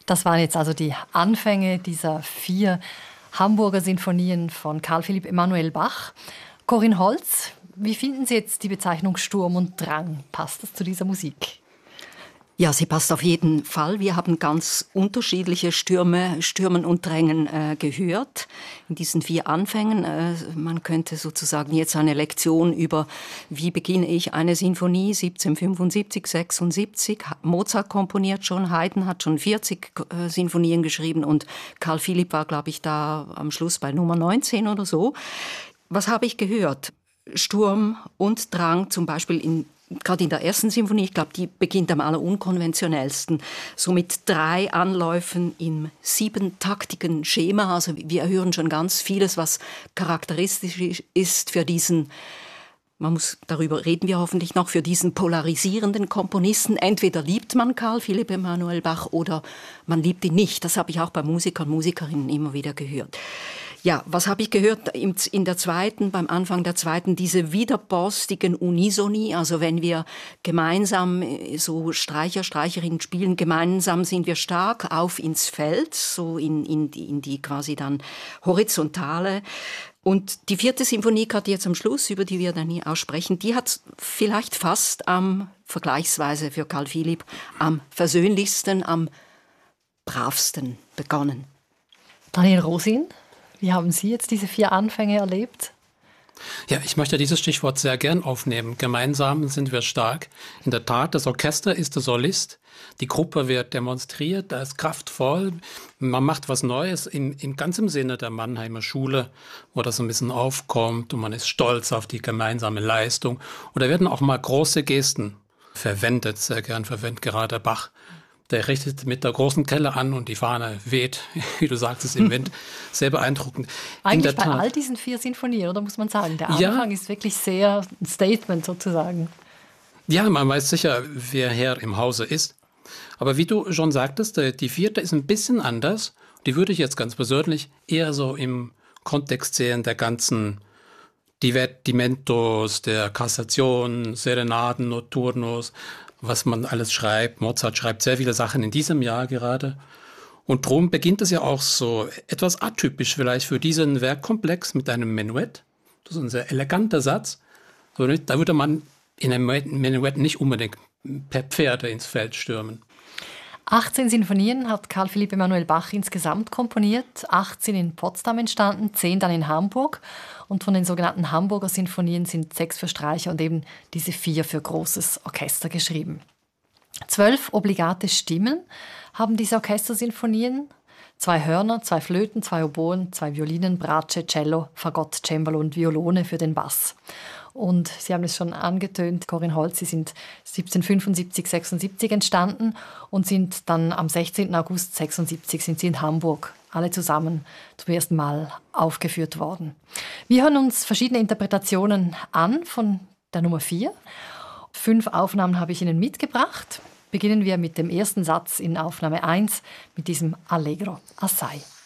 Das waren jetzt also die Anfänge dieser 4 Hamburger Sinfonien von Carl Philipp Emanuel Bach. Corinne Holz, wie finden Sie jetzt die Bezeichnung Sturm und Drang? Passt das zu dieser Musik? Ja, sie passt auf jeden Fall. Wir haben ganz unterschiedliche Stürmen und Drängen gehört in diesen 4 Anfängen. Man könnte sozusagen jetzt eine Lektion über, wie beginne ich eine Sinfonie, 1775, 76. Mozart komponiert schon, Haydn hat schon 40 Sinfonien geschrieben und Carl Philipp war, glaube ich, da am Schluss bei Nummer 19 oder so. Was habe ich gehört? Sturm und Drang, zum Beispiel gerade in der ersten Sinfonie, ich glaube, die beginnt am allerunkonventionellsten, so mit 3 Anläufen im 7-taktigen Schema. Also wir hören schon ganz vieles, was charakteristisch ist für diesen, darüber reden wir hoffentlich noch, für diesen polarisierenden Komponisten. Entweder liebt man Carl Philipp Emanuel Bach oder man liebt ihn nicht. Das habe ich auch bei Musikern und Musikerinnen immer wieder gehört. Ja, was habe ich gehört beim Anfang der zweiten, diese widerborstigen Unisoni, also wenn wir gemeinsam so Streicherinnen spielen, gemeinsam sind wir stark auf ins Feld, so in die quasi dann horizontale. Und die 4. Sinfonie, gerade jetzt am Schluss, über die wir dann hier aussprechen, die hat vielleicht fast vergleichsweise für Carl Philipp am versöhnlichsten, am bravsten begonnen. Daniel Rosin? Wie haben Sie jetzt diese 4 Anfänge erlebt? Ja, ich möchte dieses Stichwort sehr gern aufnehmen. Gemeinsam sind wir stark. In der Tat, das Orchester ist der Solist. Die Gruppe wird demonstriert, da ist kraftvoll. Man macht was Neues in ganzem Sinne der Mannheimer Schule, wo das so ein bisschen aufkommt und man ist stolz auf die gemeinsame Leistung. Und da werden auch mal große Gesten verwendet, sehr gern verwendet gerade Bach. Der richtet mit der großen Kelle an und die Fahne weht, wie du sagtest, im Wind. Sehr beeindruckend. Eigentlich bei all diesen 4 Sinfonien, oder muss man sagen? Der Anfang ist wirklich sehr ein Statement sozusagen. Ja, man weiß sicher, wer Herr im Hause ist. Aber wie du schon sagtest, die 4. ist ein bisschen anders. Die würde ich jetzt ganz persönlich eher so im Kontext sehen der ganzen Divertimentos, der Kassation, Serenaden, Notturnos, was man alles schreibt. Mozart schreibt sehr viele Sachen in diesem Jahr gerade. Und darum beginnt es ja auch so etwas atypisch vielleicht für diesen Werkkomplex mit einem Menuett. Das ist ein sehr eleganter Satz. Da würde man in einem Menuett nicht unbedingt per Pferde ins Feld stürmen. 18 Sinfonien hat Carl Philipp Emanuel Bach insgesamt komponiert, 18 in Potsdam entstanden, 10 dann in Hamburg. Und von den sogenannten Hamburger Sinfonien sind 6 für Streicher und eben diese 4 für großes Orchester geschrieben. 12 obligate Stimmen haben diese Orchestersinfonien. 2 Hörner, 2 Flöten, 2 Oboen, 2 Violinen, Bratsche, Cello, Fagott, Cembalo und Violone für den Bass. Und Sie haben es schon angetönt, Corinne Holz, Sie sind 1775, 76 entstanden und sind dann am 16. August 76 sind Sie in Hamburg alle zusammen zum ersten Mal aufgeführt worden. Wir hören uns verschiedene Interpretationen an von der Nummer 4. 5 Aufnahmen habe ich Ihnen mitgebracht. Beginnen wir mit dem ersten Satz in Aufnahme 1 mit diesem Allegro assai.